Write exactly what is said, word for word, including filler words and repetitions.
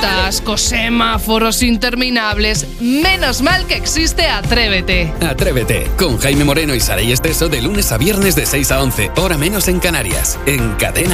atascos, semáforos interminables. Menos mal que existe Atrévete. Atrévete, con Jaime Moreno y Saray Esteso de lunes a viernes de seis a once, hora menos en Canarias, en Cadena